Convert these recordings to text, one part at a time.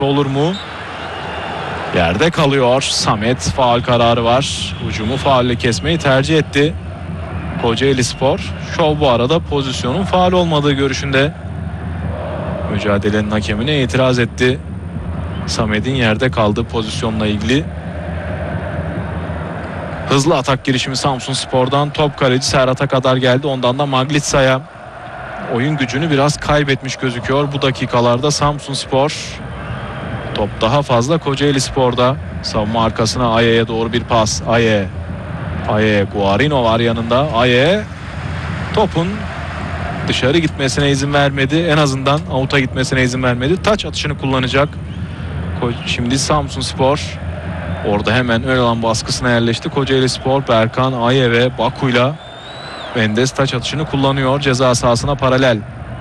olur mu? Yerde kalıyor. Samet faul kararı var. Hücumu faulle kesmeyi tercih etti Kocaelispor. Şov bu arada pozisyonun faul olmadığı görüşünde. Mücadelenin hakemine itiraz etti. Samet'in yerde kaldığı pozisyonla ilgili. Hızlı atak girişimi Samsunspor'dan, top kaleci Serhat'a kadar geldi. Ondan da Maglitsa'ya. Oyun gücünü biraz kaybetmiş gözüküyor bu dakikalarda Samsunspor. Top daha fazla Kocaelispor'da. Savunma arkasına Aye'ye doğru bir pas. Aye, Guarino var yanında. Aye topun dışarı gitmesine izin vermedi. En azından out'a gitmesine izin vermedi. Taç atışını kullanacak. Şimdi Samsunspor orada hemen ön alan baskısına yerleşti. Kocaelispor, Berkan, Aye ve Baku'yla Mendes taç atışını kullanıyor. Ceza sahasına paralel.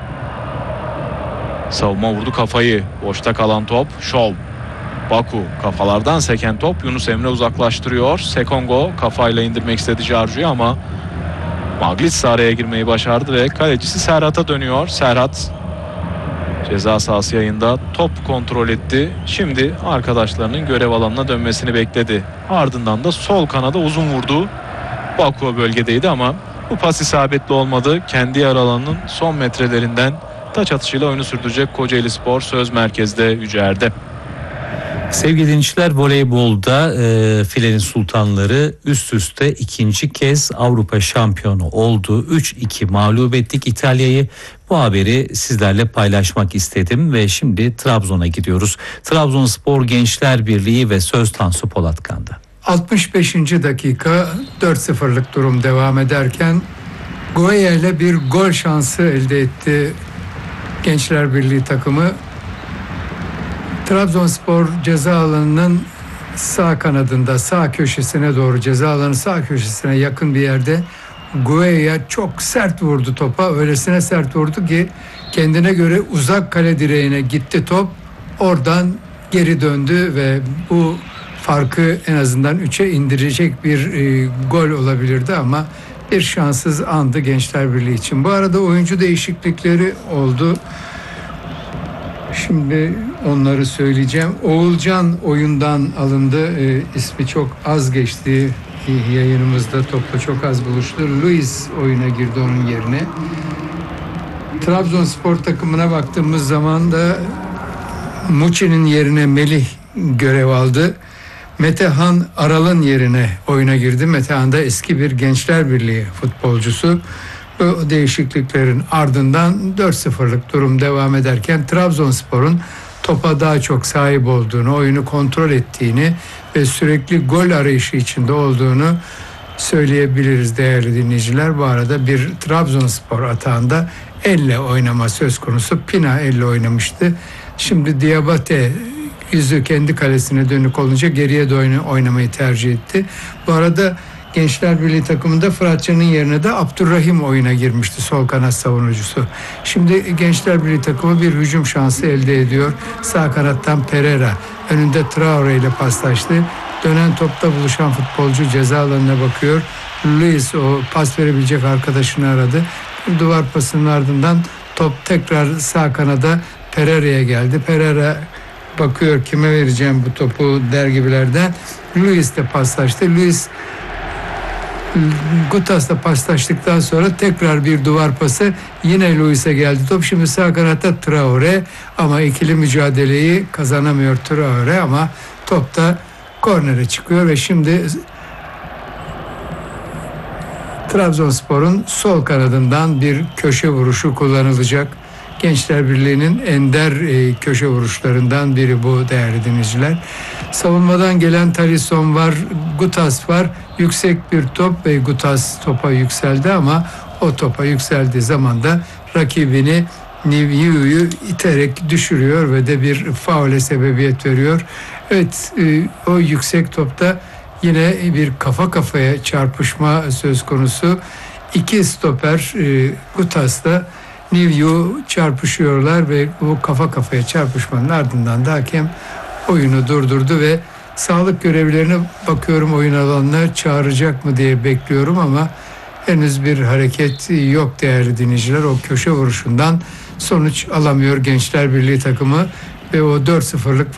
Savunma vurdu kafayı. Boşta kalan top. Şov. Baku kafalardan seken top. Yunus Emre uzaklaştırıyor. Sekongo kafayla indirmek istedi Jarju'yu ama Maglitsa araya girmeyi başardı ve kalecisi Serhat'a dönüyor. Serhat ceza sahası yayında top kontrol etti. Şimdi arkadaşlarının görev alanına dönmesini bekledi. Ardından da sol kanada uzun vurdu. Baku bölgedeydi ama bu pas isabetli olmadı. Kendi yer alanının son metrelerinden taç atışıyla oyunu sürdürecek Kocaelispor. Söz merkezde Yücer'de. Sevgili dinleyiciler, voleybolda filenin sultanları üst üste ikinci kez Avrupa şampiyonu oldu. 3-2 mağlup ettik İtalya'yı. Bu haberi sizlerle paylaşmak istedim ve şimdi Trabzon'a gidiyoruz. Trabzonspor Gençler Birliği ve Söz Tansu Polatkan'da. 65. dakika 4-0'lık durum devam ederken Goya ile bir gol şansı elde etti Gençler Birliği takımı. Trabzonspor ceza alanının sağ kanadında, sağ köşesine doğru, ceza alanının sağ köşesine yakın bir yerde Goya çok sert vurdu topa. Öylesine sert vurdu ki kendine göre uzak kale direğine gitti top. Oradan geri döndü ve bu farkı en azından 3'e indirecek bir gol olabilirdi ama bir şanssız andı Gençler Birliği için. Bu arada oyuncu değişiklikleri oldu. Şimdi onları söyleyeceğim. Oğulcan oyundan alındı. İsmi çok az geçti. Yayınımızda topla çok az buluştu. Luis oyuna girdi onun yerine. Trabzonspor takımına baktığımız zaman da Muçi'nin yerine Melih görev aldı. Metehan Aral'ın yerine oyuna girdi. Metehan da eski bir Gençler Birliği futbolcusu. Bu değişikliklerin ardından 4-0'lık durum devam ederken Trabzonspor'un topa daha çok sahip olduğunu, oyunu kontrol ettiğini ve sürekli gol arayışı içinde olduğunu söyleyebiliriz değerli dinleyiciler. Bu arada bir Trabzonspor atağında elle oynama söz konusu. Pina elle oynamıştı. Şimdi Diabate yüzü kendi kalesine dönük olunca geriye de oynamayı tercih etti. Bu arada Gençler Birliği takımında Fıratcan'ın yerine de Abdurrahim oyuna girmişti, sol kanat savunucusu. Şimdi Gençler Birliği takımı bir hücum şansı elde ediyor. Sağ kanattan Pereira, önünde Traore ile paslaştı. Dönen topta buluşan futbolcu ceza alanına bakıyor. Luis o pas verebilecek arkadaşını aradı. Duvar pasının ardından top tekrar sağ kanada Pereira'ya geldi. Pereira bakıyor kime vereceğim bu topu der gibilerden. Luis de paslaştı. Luis Gutas'la paslaştıktan sonra tekrar bir duvar pası, yine Luis'e geldi top. Şimdi sağ kanatta Traore ama ikili mücadeleyi kazanamıyor Traore ama top da kornere çıkıyor ve şimdi Trabzonspor'un sol kanadından bir köşe vuruşu kullanılacak. Gençler Birliği'nin ender köşe vuruşlarından biri bu değerli dinleyiciler. Savunmadan gelen Talisson var, Gutas var. Yüksek bir top ve Gutas topa yükseldi ama o topa yükseldiği zaman da rakibini Nivyu'yu iterek düşürüyor ve de bir faule sebebiyet veriyor. Evet, o yüksek topta yine bir kafa kafaya çarpışma söz konusu. İki stoper Gutas'la Nivyu çarpışıyorlar ve bu kafa kafaya çarpışmanın ardından da hakem oyunu durdurdu ve sağlık görevlilerine bakıyorum, oyun alanına çağıracak mı diye bekliyorum ama henüz bir hareket yok değerli dinleyiciler. O köşe vuruşundan sonuç alamıyor Gençler Birliği takımı ve o 4-0'lık